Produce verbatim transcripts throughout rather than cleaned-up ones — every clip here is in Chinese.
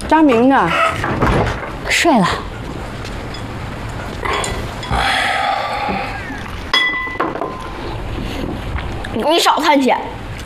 张明呢？ 睡了。 哎呀， 你少叹气，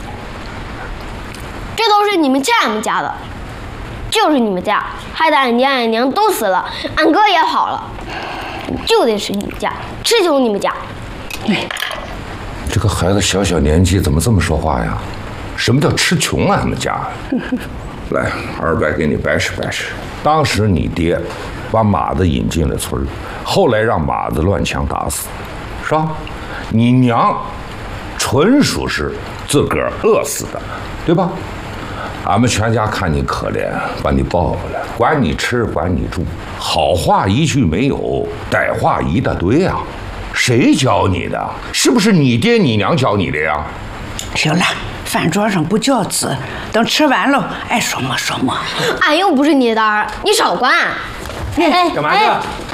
这都是你们家人家的，就是你们家，害得俺爹俺娘都死了，俺哥也跑了，就得吃你们家，吃穷你们家。 哎，这个孩子小小年纪怎么这么说话呀？什么叫吃穷俺们家？来，二伯给你掰扯掰扯。当时你爹把马子引进了村儿，后来让马子乱枪打死，是吧？你娘纯属是自个儿饿死的，对吧？俺们全家看你可怜，把你抱回来，管你吃，管你住，好话一句没有，歹话一大堆啊！谁教你的？是不是你爹你娘教你的呀？ 行了，饭桌上不叫字，等吃完了爱说么说么。 俺又不是你的儿，你少管。 哎， 干嘛去？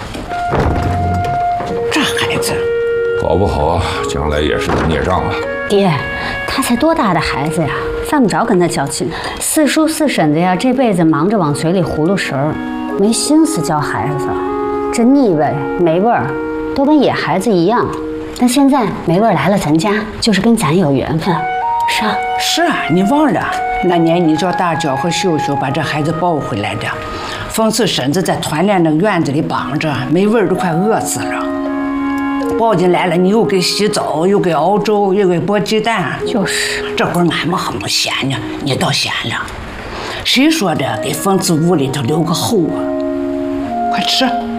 这孩子搞不好将来也是个孽障啊！ 爹，他才多大的孩子呀，犯不着跟他较劲。四叔四婶子呀，这辈子忙着往嘴里葫芦食儿，没心思教孩子。这腻味没味儿，都跟野孩子一样。但现在没味儿来了咱家，就是跟咱有缘分，是啊。 是啊，你忘了那年你叫大脚和秀秀把这孩子抱回来的，讽刺婶子在团练那个院子里绑着，没味儿都快饿死了。抱进来了，你又给洗澡，又给熬粥，又给剥鸡蛋， 就是这会儿俺们还没闲呢，你倒闲了。谁说的给讽刺屋里头留个后啊？快吃。